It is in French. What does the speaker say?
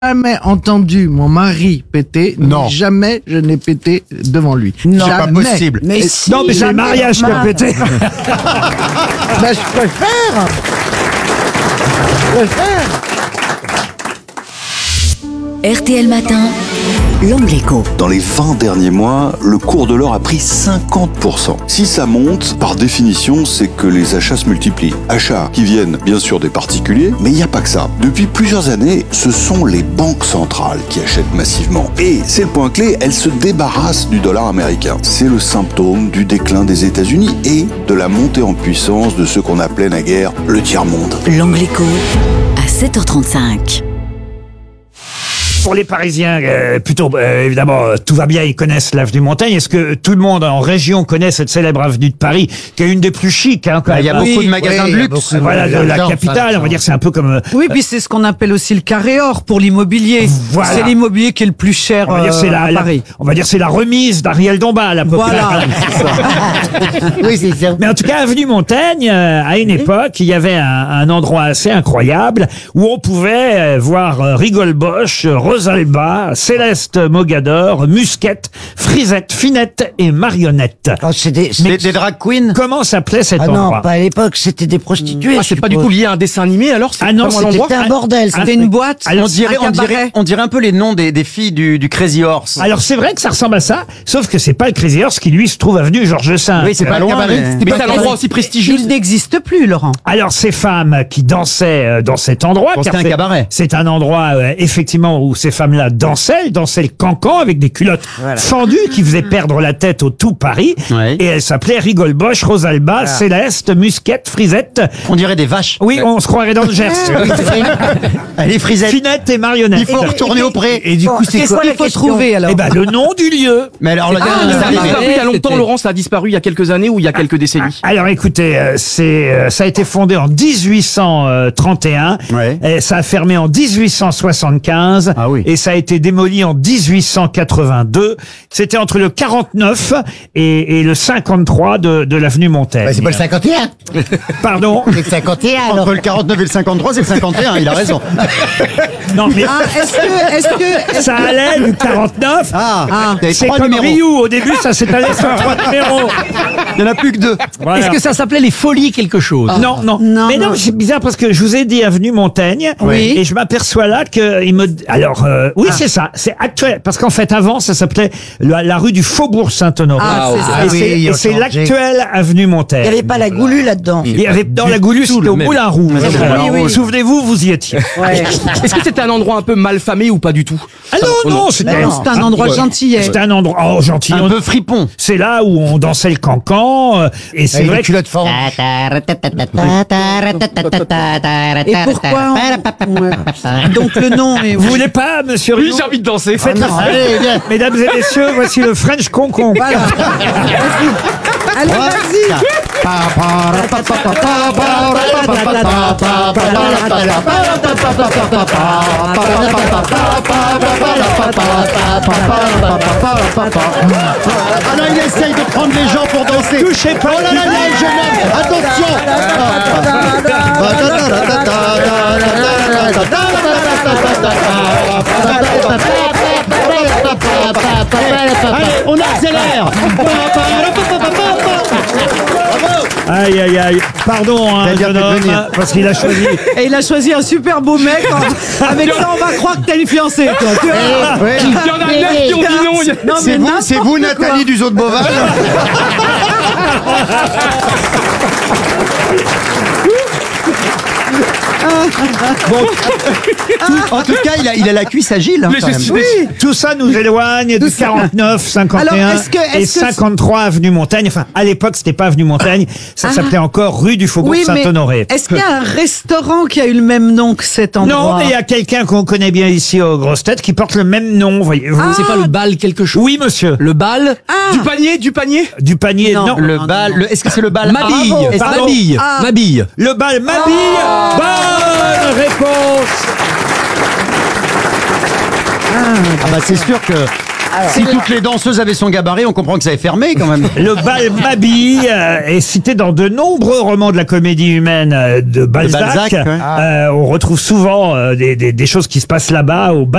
jamais entendu mon mari péter. Non. Jamais je n'ai pété devant lui. Non, Jamais. pas possible. Mais si, Non, mais c'est le jamais. mariage qui a pété. Ben, je préfère. RTL Matin, l'Angle Écho. Dans les 20 derniers mois, le cours de l'or a pris 50%. Si ça monte, par définition, c'est que les achats se multiplient. Achats qui viennent bien sûr des particuliers, mais il n'y a pas que ça. Depuis plusieurs années, ce sont les banques centrales qui achètent massivement. Et c'est le point clé, elles se débarrassent du dollar américain. C'est le symptôme du déclin des États-Unis et de la montée en puissance de ce qu'on appelait naguère le tiers-monde. L'Angle Écho, à 7h35. Pour les Parisiens, évidemment, tout va bien, ils connaissent l'avenue Montaigne. Est-ce que tout le monde en région connaît cette célèbre avenue de Paris, qui est une des plus chics, hein, quand même. Il y a beaucoup de magasins de luxe. Voilà, de la capitale, on va dire, c'est un peu comme... Oui, puis c'est ce qu'on appelle aussi le carré or pour l'immobilier. Voilà. C'est l'immobilier qui est le plus cher on va dire, c'est à Paris. on va dire, c'est la remise d'Ariel Dombal, à peu près. Voilà. Oui, c'est ça. Mais en tout cas, avenue Montaigne, à une époque, il y avait un endroit assez incroyable où on pouvait voir Rigole Bosch, Rosalba, Céleste Mogador, Musquette, Frisette, Finette et Marionnette. Oh, c'est des drag queens. Comment s'appelait cet Ah endroit? non, pas à l'époque, c'était des prostituées. Ah, c'est pas du tout lié à un dessin animé alors? C'est Ah non, vraiment c'était l'endroit C'était un bordel. C'était une boîte. Alors, On dirait un peu les noms des filles du Crazy Horse. Alors c'est vrai que ça ressemble à ça, sauf que c'est pas le Crazy Horse qui lui se trouve avenue Georges V. Oui, c'est pas loin, mais... Mais c'est un endroit aussi prestigieux. Il n'existe plus, Laurent. Alors ces femmes qui dansaient dans cet endroit, Bon, car c'était un cabaret. c'est un endroit effectivement où ces femmes-là dansaient le cancan avec des culottes fendues qui faisaient perdre la tête au tout Paris. Ouais. Et elles s'appelaient Rigole Bosch, Rosalba, Céleste, Musquette, Frisette. On dirait des vaches. Oui, on se croirait dans le Gers. Elle est frisette. Finette et Marionnette. Il faut retourner au pré. Et du coup, c'est Qu'est-ce quoi? qu'il faut trouver alors? Eh ben, le nom du lieu. Mais alors, Ça a disparu il y a longtemps, Laurent, ça a disparu il y a quelques années ou il y a quelques décennies? Alors écoutez, ça a été fondé en 1831, Ouais. et ça a fermé en 1875, Ah oui. et ça a été démoli en 1882. C'était entre le 49 et le 53 de l'avenue Montaigne. c'est pas le 51. Pardon. C'est 51 alors. Entre le 49 et le 53, c'est le 51, il a raison. Non mais Ah, est-ce que ça allait du 49. Ah, C'est trois comme numéros. Rioux, au début ça s'étalait sur 3 numéros. Il n'y en a plus que 2. Voilà. Est-ce que ça s'appelait les Folies quelque chose? Non, non. Non, Mais non, non. c'est bizarre parce que je vous ai dit avenue Montaigne. Oui. Et je m'aperçois là que il me. Alors, oui, c'est ça. C'est actuel. Parce qu'en fait, avant, ça s'appelait la rue du Faubourg Saint-Honoré. Ah, c'est ça. Et oui, c'est- ils et ont c'est changé. l'actuelle avenue Montaigne. Il n'y avait pas la goulue là-dedans. Il y avait dans la Goulue, c'était au Moulin Rouge. Oui, oui. Souvenez-vous, vous y étiez. Est-ce que c'était un endroit un peu mal famé ou pas du tout? Ah non, non, c'était Non, c'est un endroit gentillet. c'était un endroit gentil. Un peu fripon. C'est là où on dansait le cancan. Et c'est vrai que culottes fortes. Et pourquoi Donc le nom est... vous voulez pas, monsieur Oui, Rioux? j'ai envie de danser. Faites la fête. Mesdames et messieurs, voici le French Concon. Voilà. Allez, vas-y. Ah non, il essaye de prendre les gens pour danser. Touchez pas. Oh là là, là, jeune homme, attention. Allez, on accélère. Aïe, aïe, aïe. Pardon, hein, Faites bien jeune de homme, venir. parce qu'il a choisi. Et il a choisi un super beau mec. Avec ça, on va croire que t'as une fiancée, toi. Tu vois. Il y en a 9 qui ont dit non. Non, mais C'est vous, n'importe quoi. Nathalie Duzot de Beauval. En tout cas, il a la cuisse agile. Hein, quand même. Tout ça nous éloigne du 49, 51 Alors, est-ce que- et est-ce que- 53 avenue Montaigne. Enfin, à l'époque, c'était pas avenue Montaigne, ça s'appelait encore rue du Faubourg Oui, mais Saint-Honoré. est-ce qu'il y a un restaurant qui a eu le même nom que cet endroit? Non, mais il y a quelqu'un qu'on connaît bien ici aux grosses têtes qui porte le même nom, voyez-vous. C'est pas le bal quelque chose? Oui, monsieur. Le bal? Ah. Du panier? Du panier, Non. non. Le bal, est-ce que c'est le bal Mabille. arabe? Pardon. Mabille. Ah. Mabille. Le bal Mabille. Bonne réponse. Ah bah c'est sûr que si toutes les danseuses avaient son gabarit, on comprend que ça est fermé quand même. Le bal Mabille est cité dans de nombreux romans de la comédie humaine de Balzac. Balzac, ouais. On retrouve souvent des choses qui se passent là-bas au bal